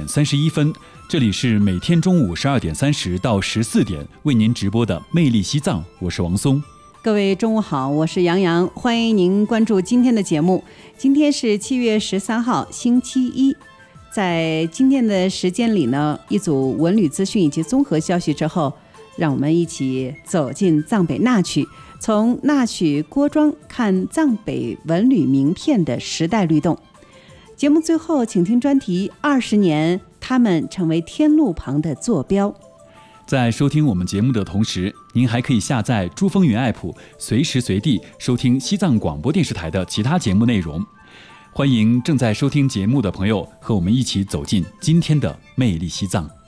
点31分，这里是每天中午12点30到14点为您直播的魅力西藏，我是王松。 各位中午好，我是杨洋，欢迎您关注今天的节目。今天是7月13号星期一，在今天的时间里呢，一组文旅资讯以及综合消息之后，让我们一起走进藏北纳曲，从纳曲郭庄看藏北文旅名片的时代律动。节目最后请听专题20年，他们成为天路旁的坐标。 在收听我们节目的同时，您还可以下载珠风云 App， 随时随地收听西藏广播电视台的其他节目内容。欢迎正在收听节目的朋友和我们一起走进今天的魅力西藏。